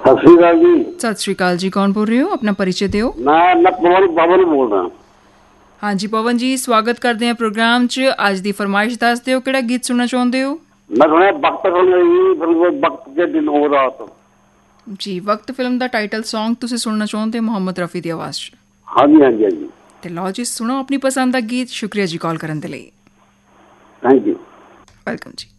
ਸਤਿ ਸ਼੍ਰੀ ਅਕਾਲ ਜੀ। ਸਤਿ ਸ਼੍ਰੀ ਅਕਾਲ ਜੀ, ਕੌਣ ਬੋਲ ਰਹੇ ਹੋ? ਆਪਣਾ परिचय ਦਿਓ। ਮੈਂ ਪਵਨ ਬੋਲ ਰਿਹਾ। ਹਾਂਜੀ ਪਵਨ ਜੀ, ਸਵਾਗਤ ਕਰਦੇ ਹਾਂ ਪ੍ਰੋਗਰਾਮ 'ਚ। ਅੱਜ ਦੀ ਫਰਮਾਇਸ਼ ਦੱਸ ਦਿਓ, ਕਿਹੜਾ ਗੀਤ ਸੁਣਨਾ ਚਾਹੁੰਦੇ ਹੋ? ਮੈਂ ਸੁਣਿਆ ਵਕਤ ਕੇ ਦਿਨ ਹੋ ਰਾਤ। ਜੀ, ਵਕਤ ਫਿਲਮ ਦਾ ਟਾਈਟਲ ਸੌਂਗ ਤੁਸੀਂ ਸੁਣਨਾ ਚਾਹੁੰਦੇ ਹੋ ਮੁਹੰਮਦ ਰਫੀ ਦੀ ਆਵਾਜ਼ 'ਚ? ਹਾਂਜੀ ਹਾਂਜੀ ਹਾਂਜੀ। ਤੇ ਲਓ ਜੀ, ਸੁਣੋ ਆਪਣੀ ਪਸੰਦ ਦਾ ਗੀਤ। ਸ਼ੁਕਰੀਆ ਜੀ ਕਾਲ ਕਰਨ ਦੇ ਲਈ। Thank you. ਵੈਲਕਮ ਜੀ।